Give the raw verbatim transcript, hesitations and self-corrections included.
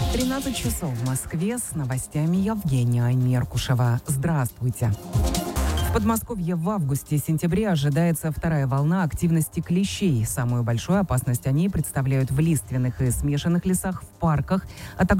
тринадцать часов в Москве, с новостями Евгения Меркушева. Здравствуйте. В Подмосковье в августе-сентябре ожидается вторая волна активности клещей. Самую большую опасность они представляют в лиственных и смешанных лесах, в парках, а также